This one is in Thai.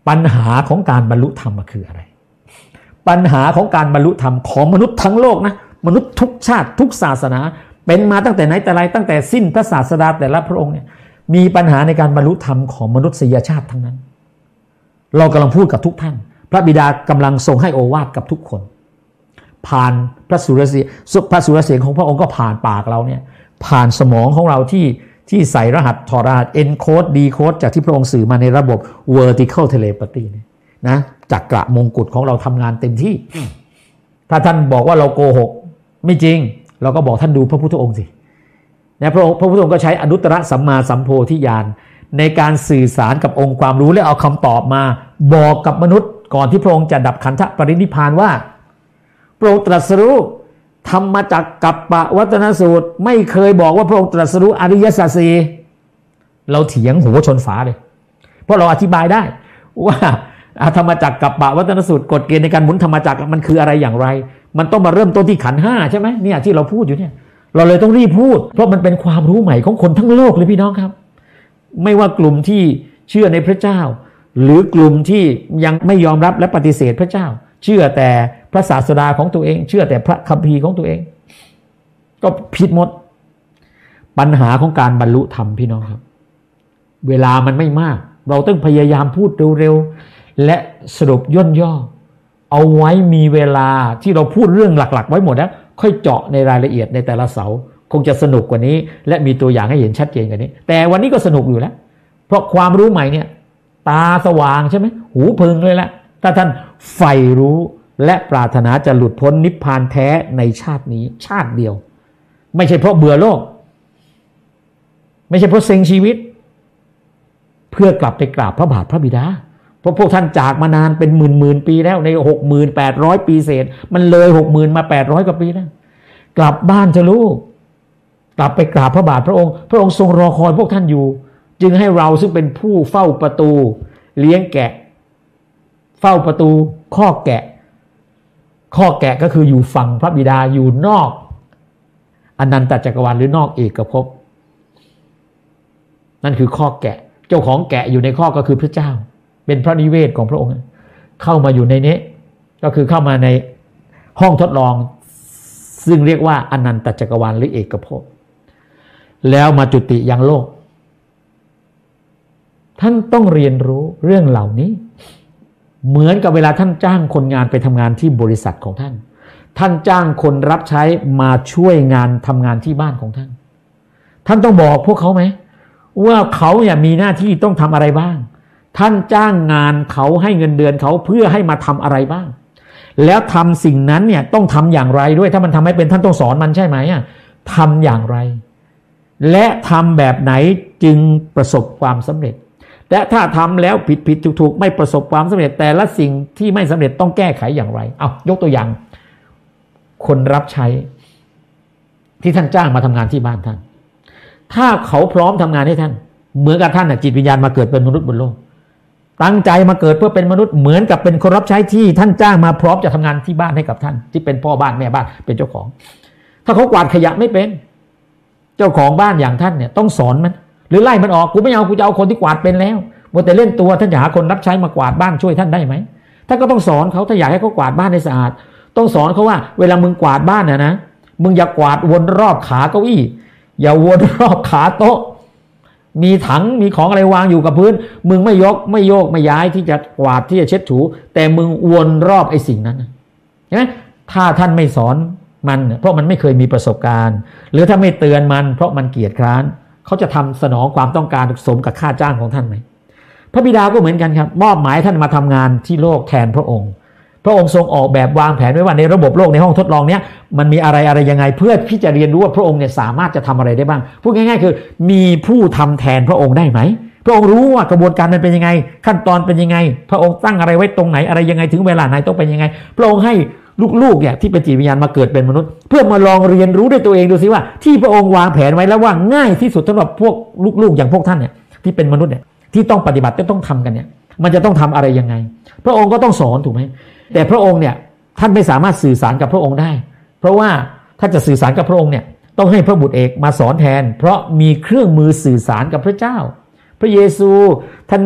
ปัญหาของการบรรลุธรรมคืออะไรปัญหาของการบรรลุธรรมของมนุษย์ทั้งโลกนะมนุษย์ทุกชาติทุกศาสนาเป็นมาตั้งแต่ไหนแต่ไรตั้งแต่สิ้นพระศาสดาแต่ละพระองค์เนี่ยมีปัญหาในการบรรลุธรรมของมนุษยชาติทั้งนั้นเรากำลังพูดกับทุกท่านพระบิดากำลังทรงให้โอวาทกับทุกคนผ่านพระสุรเสียงของพระองค์ก็ผ่านปากเราเนี่ยผ่านสมองของเราที่ใส่รหัสถอดรหัส encode decode จากที่พระองค์สื่อมาในระบบ vertical telepathy นะจักระมงกุฎของเราทำงานเต็มที่ถ้าท่านบอกว่าเราโกหกไม่จริงเราก็บอกท่านดูพระพุทธองค์สินะพระพุทธองค์ก็ใช้อนุตตรสัมมาสัมโพธิญาณในการสื่อสารกับองค์ความรู้และเอาคำตอบมาบอกกับมนุษย์ก่อนที่พระองค์จะดับขันธปรินิพพานว่าพระองค์ตรัสรู้ธรรมจักกัปปวัตนสูตรไม่เคยบอกว่าพระองค์ตรัสรู้อริยสัจสี่เราเถียงหัวชนฝาเลยเพราะเราอธิบายได้ว่าธรรมจักกัปปวัตนสูตรกฎเกณฑ์ในการหมุนธรรมจักรมันคืออะไรอย่างไรมันต้องมาเริ่มต้นที่ขันธ์ห้าใช่ไหมเนี่ยที่เราพูดอยู่เนี่ยเราเลยต้องรีบพูดเพราะมันเป็นความรู้ใหม่ของคนทั้งโลกเลยพี่น้องครับไม่ว่ากลุ่มที่เชื่อในพระเจ้าหรือกลุ่มที่ยังไม่ยอมรับและปฏิเสธพระเจ้าเชื่อแต่พระศาสดาของตัวเองเชื่อแต่พระคัมภีร์ของตัวเองก็ผิดหมดปัญหาของการบรรลุธรรมพี่น้องครับเวลามันไม่มากเราต้องพยายามพูดเร็วๆและสรุปย่นย่อเอาไว้มีเวลาที่เราพูดเรื่องหลักๆไว้หมดแล้วค่อยเจาะในรายละเอียดในแต่ละเสาคงจะสนุกกว่านี้และมีตัวอย่างให้เห็นชัดเจนกว่านี้แต่วันนี้ก็สนุกอยู่แล้วเพราะความรู้ใหม่เนี่ยตาสว่างใช่ไหมหูพึงเลยละถ้าท่านใฝ่รู้และปรารถนาจะหลุดพ้นนิพพานแท้ในชาตินี้ชาติเดียวไม่ใช่เพราะเบื่อโลกไม่ใช่เพราะเซ็งชีวิตเพื่อกลับไปกราบพระบาทพระบิดาเพราะพวกท่านจากมานานเป็นหมื่นปีแล้วใน 68,000 ปีเศษมันเลย 60,000 มา800 กว่าปีแล้วกลับบ้านจะลูกกลับไปกราบพระบาทพระองค์ทรงรอคอยพวกท่านอยู่จึงให้เราซึ่งเป็นผู้เฝ้าประตูเลี้ยงแกะเฝ้าประตูข้อแกะก็คืออยู่ฝั่งพระบิดาอยู่นอกอนันตจักรวาลหรือนอกเอกภพนั่นคือข้อแกะเจ้าของแกะอยู่ในข้อก็คือพระเจ้าเป็นพระนิเวศของพระองค์เข้ามาอยู่ในนี้ก็คือเข้ามาในห้องทดลองซึ่งเรียกว่าอนันตจักรวาลหรือเอกภพแล้วมาจุติยังโลกท่านต้องเรียนรู้เรื่องเหล่านี้เหมือนกับเวลาท่านจ้างคนงานไปทำงานที่บริษัทของท่านจ้างคนรับใช้มาช่วยงานทำงานที่บ้านของท่านต้องบอกพวกเขาไหมว่าเขาเนี่ยมีหน้าที่ต้องทำอะไรบ้างท่านจ้างงานเขาให้เงินเดือนเขาเพื่อให้มาทำอะไรบ้างแล้วทำสิ่งนั้นเนี่ยต้องทำอย่างไรด้วยถ้ามันทำไม่เป็นท่านต้องสอนมันใช่ไหมทำอย่างไรและทำแบบไหนจึงประสบความสำเร็จแต่ถ้าทำแล้วผิดถูกไม่ประสบความสำเร็จแต่ละสิ่งที่ไม่สำเร็จต้องแก้ไขอย่างไรเอายกตัวอย่างคนรับใช้ที่ท่านจ้างมาทำงานที่บ้านท่านถ้าเขาพร้อมทำงานให้ท่านเหมือนกับท่านจิตวิญญาณมาเกิดเป็นมนุษย์บนโลกตั้งใจมาเกิดเพื่อเป็นมนุษย์เหมือนกับเป็นคนรับใช้ที่ท่านจ้างมาพร้อมจะทำงานที่บ้านให้กับท่านที่เป็นพ่อบ้านแม่บ้านเป็นเจ้าของถ้าเขากวาดขยะไม่เป็นเจ้าของบ้านอย่างท่านเนี่ยต้องสอนมันหรือไล่มันออกกูไม่เอากูจะเอาคนที่กวาดเป็นแล้วมัวแต่เล่นตัวท่านอยากหาคนรับใช้มากวาดบ้านช่วยท่านได้ไหมท่านก็ต้องสอนเขาถ้าอยากให้เขากวาดบ้านให้สะอาดต้องสอนเขาว่าเวลามึงกวาดบ้านนะมึงอย่ากวาดวนรอบขาเก้าอี้อย่าวนรอบขาโต๊ะมีถังมีของอะไรวางอยู่กับพื้นมึงไม่ยกไม่โยกไม่ย้ายที่จะกวาดที่จะเช็ดถูแต่มึงวนรอบไอ้สิ่งนั้นใช่ไหมถ้าท่านไม่สอนมันเพราะมันไม่เคยมีประสบการณ์หรือถ้าไม่เตือนมันเพราะมันเกียจคร้านเขาจะทำสนองความต้องการสมกับค่าจ้างของท่านไหมพระบิดาก็เหมือนกันครับมอบหมายท่านมาทำงานที่โลกแทนพระองค์ทรงออกแบบวางแผนไว้ว่าในระบบโลกในห้องทดลองเนี้ยมันมีอะไรยังไงเพื่อที่จะเรียนรู้ว่าพระองค์เนี่ยสามารถจะทำอะไรได้บ้างพูดง่ายๆคือมีผู้ทำแทนพระองค์ได้ไหมพระองค์รู้ว่ากระบวนการมันเป็นยังไงขั้นตอนเป็นยังไงพระองค์ตั้งอะไรไว้ตรงไหนอะไรยังไงถึงเวลาไหนต้องเป็นยังไงพระองค์ให้ลูกๆเนี่ยที่เป็นจิตวิญญาณมาเกิดเป็นมนุษย์เพื่อมาลองเรียนรู้ด้วยตัวเองดูสิว่าที่พระองค์วางแผนไว้แล้วว่าง่ายที่สุดสำหรับพวกลูกๆอย่างพวกท่านเนี่ยที่เป็นมนุษย์เนี่ยที่ต้องปฏิบัติต้องทำกันเนี่ยมันจะต้องทำอะไรยังไงพระองค์ก็ต้องสอนถูกไหมแต่พระองค์เนี่ยท่านไม่สามารถสื่อสารกับพระองค์ได้เพราะว่าถ้าจะสื่อสารกับพระองค์เนี่ยต้องให้พระบุตรเอกมาสอนแทนเพราะมีเครื่องมือสื่อสารกับพระเจ้าพระเยซูท่าน